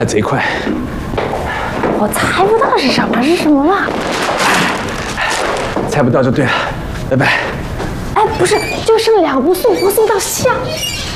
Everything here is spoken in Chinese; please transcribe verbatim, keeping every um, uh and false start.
贼快。 我猜不到是什么是什么了。 猜不到就对了，拜拜。 哎，不是，就剩两步，送佛送到西啊。